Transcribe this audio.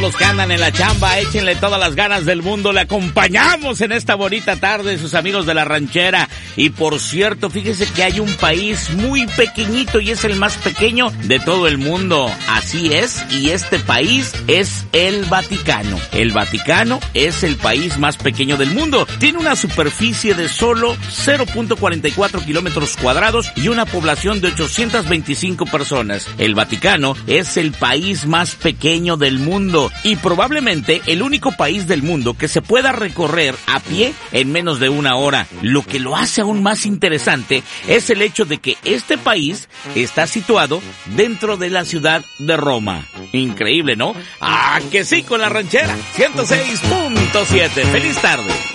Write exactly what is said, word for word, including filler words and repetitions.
Los que andan en la chamba, échenle todas las ganas del mundo. Le acompañamos en esta bonita tarde, sus amigos de La Ranchera. Y por cierto, fíjese que hay un país muy pequeñito y es el más pequeño de todo el mundo. Así es, y este país es el Vaticano. El Vaticano es el país más pequeño del mundo. Tiene una superficie de solo cero punto cuarenta y cuatro kilómetros cuadrados y una población de ochocientas veinticinco personas. El Vaticano es el país más pequeño del mundo. Y probablemente el único país del mundo que se pueda recorrer a pie en menos de una hora. Lo que lo hace aún más interesante es el hecho de que este país está situado dentro de la ciudad de Roma. Increíble, ¿no? ¡Ah, que sí, con La Ranchera! ciento seis punto siete. ¡Feliz tarde!